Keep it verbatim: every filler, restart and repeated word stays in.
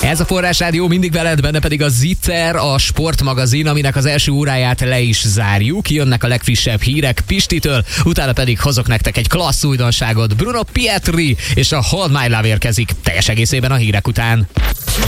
Ez a Forrás Rádió, mindig veled, benne pedig a Ziter, a sportmagazin, aminek az első óráját le is zárjuk. Jönnek a legfrissebb hírek Pistitől, utána pedig hozok nektek egy klassz újdonságot. Bruno Pietri és a Hold My Love érkezik teljes egészében a hírek után.